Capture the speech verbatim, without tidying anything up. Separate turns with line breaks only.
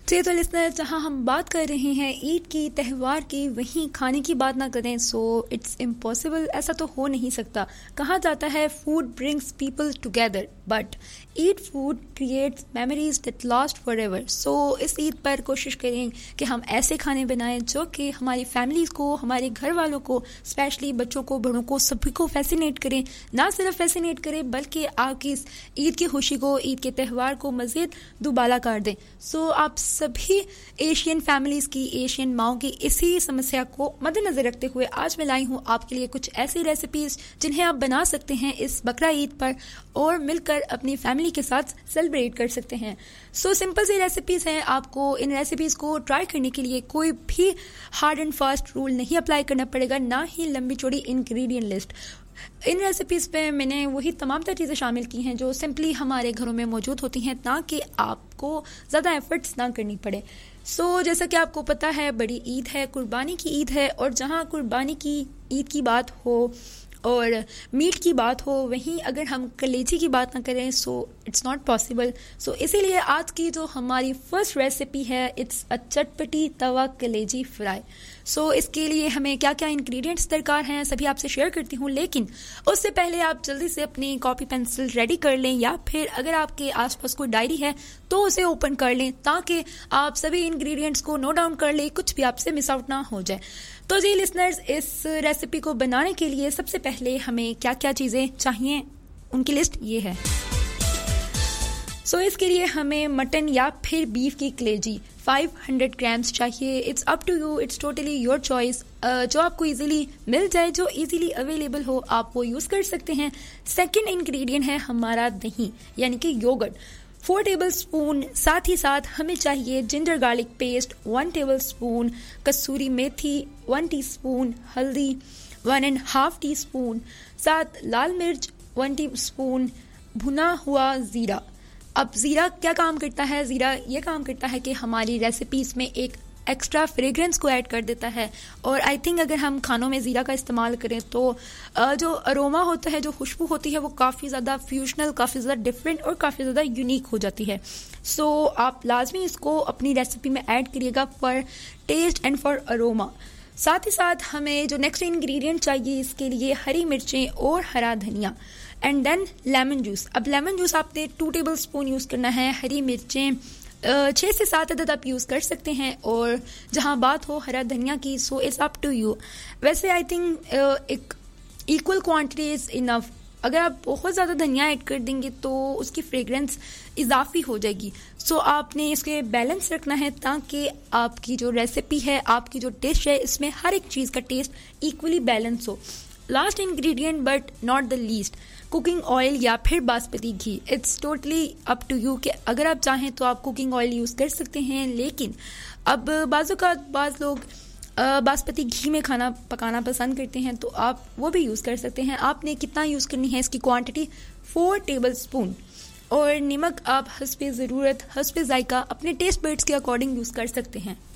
जी तो लिसनर, जहाँ हम बात कर रहे हैं ईद की, त्यौहार की, वहीं खाने की बात ना करें सो इट्स इम्पॉसिबल। ऐसा तो हो नहीं सकता। कहा जाता है food brings people together, but eat food creates memories that last for ever. सो इस ईद पर कोशिश करें कि हम ऐसे खाने बनाएं जो कि हमारी फैमिलीज को, हमारे घर वालों को, स्पेशली बच्चों को, बड़ों को, सभी को फैसिनेट करें। ना सिर्फ फैसिनेट करें बल्कि आपकी इस ईद की खुशी को, ईद के त्यौहार को मजीद दुबाला कर दें। सो आप सभी एशियन फैमिलीज की, एशियन माओं की इसी समस्या को मद्देनजर रखते हुए आज मैं लाई हूँ आपके लिए कुछ ऐसी रेसिपीज जिन्हें आप बना सकते हैं इस बकरा ईद पर और मिलकर अपनी फैमिली के साथ सेलिब्रेट कर सकते हैं। सो सिंपल सी रेसिपीज हैं। आपको इन रेसिपीज को ट्राई करने के लिए कोई भी हार्ड एंड फास्ट रूल नहीं अप्लाई करना पड़ेगा, ना ही लंबी चौड़ी इंग्रेडिएंट लिस्ट। इन रेसिपीज पे मैंने वही तमाम तरह चीज़ें शामिल की हैं जो सिंपली हमारे घरों में मौजूद होती हैं, ताकि आपको ज़्यादा एफर्ट्स ना करनी पड़े। सो so, जैसा कि आपको पता है बड़ी ईद है, कुर्बानी की ईद है, और जहाँ कुर्बानी की ईद की बात हो और मीट की बात हो, वहीं अगर हम कलेजी की बात ना करें सो इट्स नॉट पॉसिबल। सो इसीलिए आज की जो हमारी फर्स्ट रेसिपी है इट्स अ चटपटी तवा कलेजी फ्राई। सो so, इसके लिए हमें क्या क्या इंग्रेडिएंट्स दरकार हैं सभी आपसे शेयर करती हूँ, लेकिन उससे पहले आप जल्दी से अपनी कॉपी पेंसिल रेडी कर लें, या फिर अगर आपके आसपास कोई डायरी है तो उसे ओपन कर लें ताकि आप सभी इंग्रेडिएंट्स को नोट डाउन कर लें, कुछ भी आपसे मिस आउट ना हो जाए। तो जी लिसनर्स, इस रेसिपी को बनाने के लिए सबसे पहले हमें क्या क्या चीज़ें चाहिए उनकी लिस्ट ये है। सो so, इसके लिए हमें मटन या फिर बीफ की कलेजी पाँच सौ ग्राम्स चाहिए। It's up to you, it's totally your choice. जो आपको इजीली मिल जाए, जो इजीली अवेलेबल हो, आप वो यूज़ कर सकते हैं। सेकंड इंग्रेडिएंट है हमारा दही यानी कि योगर्ट, फोर टेबल स्पून। साथ ही साथ हमें चाहिए ginger garlic paste one table spoon, कसूरी मेथी वन टीस्पून, हल्दी one and half tea spoon, साथ लाल मिर्च वन टी स्पून, भुना हुआ जीरा। अब जीरा क्या काम करता है? जीरा ये काम करता है कि हमारी रेसिपीज में एक एक्स्ट्रा फ्रेग्रेंस को ऐड कर देता है, और आई थिंक अगर हम खानों में जीरा का इस्तेमाल करें तो जो अरोमा होता है, जो खुशबू होती है, वो काफ़ी ज़्यादा फ्यूजनल, काफ़ी ज़्यादा डिफरेंट और काफ़ी ज़्यादा यूनिक हो जाती है। सो so, आप लाजमी इसको अपनी रेसिपी में ऐड करिएगा for test and for aroma. साथ ही साथ हमें जो नेक्स्ट इंग्रेडिएंट चाहिए इसके लिए हरी मिर्चें और हरा धनिया, एंड देन लेमन जूस। अब लेमन जूस आपने टू टेबल स्पून यूज़ करना है, हरी मिर्चें छः से सात अदद आप यूज़ कर सकते हैं, और जहाँ बात हो हरा धनिया की so it's up to you. वैसे आई थिंक एक इक्वल क्वांटिटी इज़ इनफ। अगर आप बहुत ज़्यादा धनिया ऐड कर देंगे तो उसकी फ्रेग्रेंस इजाफी हो जाएगी। सो so, आपने इसके बैलेंस रखना है ताकि आपकी जो रेसिपी है, आपकी जो डिश है, इसमें हर एक चीज़ का टेस्ट इक्वली बैलेंस हो। Last ingredient but not the least, cooking oil या फिर बासमती घी। It's totally up to you कि अगर आप चाहें तो आप कुकिंग ऑयल यूज़ कर सकते हैं, लेकिन अब बाज़ों का बाज़ लोग बासमती घी में खाना पकाना पसंद करते हैं तो आप वो भी यूज़ कर सकते हैं। आपने कितना यूज़ करनी है इसकी क्वांटिटी फोर टेबल स्पून, और नमक आप हस्बे ज़रूरत, हस्बे जायका, अपने टेस्ट बड्स के अकॉर्डिंग यूज़ कर सकते हैं।